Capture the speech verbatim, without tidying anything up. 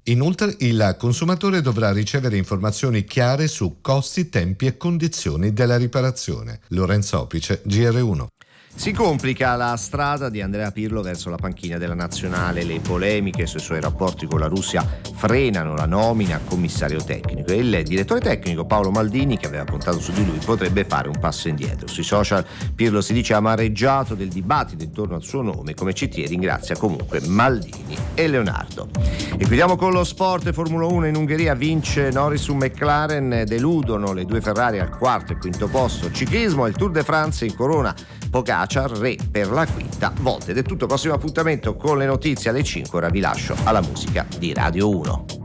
Inoltre il consumatore dovrà ricevere informazioni chiare su costi, tempi e condizioni della riparazione. Lorenzo Opice, G R uno. Si complica la strada di Andrea Pirlo verso la panchina della nazionale. Le polemiche sui suoi rapporti con la Russia frenano la nomina a commissario tecnico e il direttore tecnico Paolo Maldini, che aveva contato su di lui, potrebbe fare un passo indietro. Sui social Pirlo si dice amareggiato del dibattito intorno al suo nome. Come C T E ringrazia comunque Maldini e Leonardo. E chiudiamo con lo sport. Formula uno in Ungheria, vince Norris su McLaren, deludono le due Ferrari al quarto e quinto posto. Ciclismo e il Tour de France in corona Pogacar, re per la quinta volta. Ed è tutto, prossimo appuntamento con le notizie alle cinque. Ora vi lascio alla musica di Radio uno.